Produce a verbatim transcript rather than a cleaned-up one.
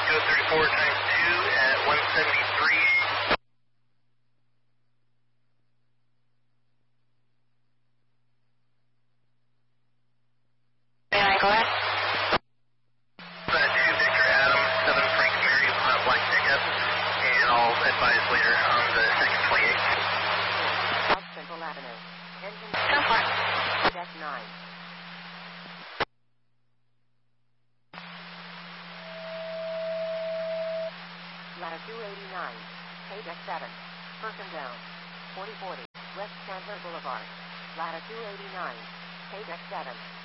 Go thirty-four times two at one seventy-three. May I go ahead? Uh, two Victor Adam, seven Frank Mary, uh, black pickup, and I'll advise later on the second twenty-eight. South Central Avenue. Engine Go for it. deck nine. Ladder two eighty-nine. K deck seven. Person down. forty forty. West Chandler Boulevard. Ladder two eighty-nine. K deck seven.